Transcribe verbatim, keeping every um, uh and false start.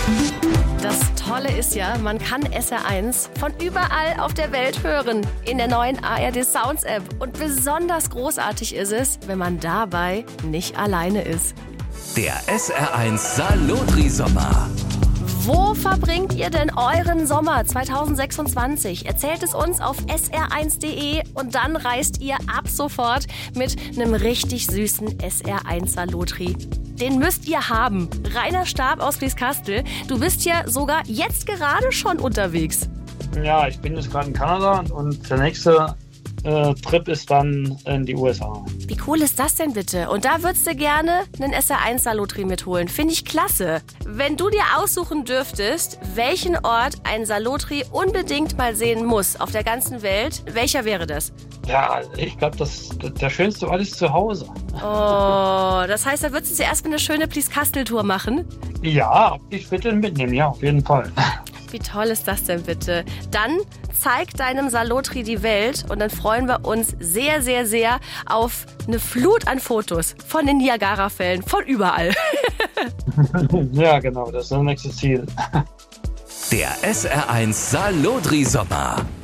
Das Tolle ist ja, man kann S R eins von überall auf der Welt hören in der neuen A R D Sounds App. Und besonders großartig ist es, wenn man dabei nicht alleine ist. Der S R eins Salotri-Sommer. Wo verbringt ihr denn euren Sommer zwanzig sechsundzwanzig? Erzählt es uns auf s r eins punkt d e und dann reist ihr ab sofort mit einem richtig süßen S R eins Salotri. Den müsst ihr haben. Rainer Stab aus Blieskastel, du bist ja sogar jetzt gerade schon unterwegs. Ja, ich bin jetzt gerade in Kanada und der nächste äh, Trip ist dann in die U S A. Wie cool ist das denn bitte? Und da würdest du gerne einen S R eins Salotri mitholen. Finde ich klasse. Wenn du dir aussuchen dürftest, welchen Ort ein Salotri unbedingt mal sehen muss auf der ganzen Welt, welcher wäre das? Ja, ich glaube, das, der schönste Ort ist zu Hause. Oh, das heißt, da würdest du zuerst mal eine schöne Blieskastel-Tour machen? Ja, ich würde ihn mitnehmen, ja, auf jeden Fall. Wie toll ist das denn bitte? Dann zeig deinem Salotri die Welt und dann freuen wir uns sehr, sehr, sehr auf eine Flut an Fotos von den Niagara-Fällen, von überall. Ja, genau, das ist das nächste Ziel. Der S R eins Salotri-Sommer.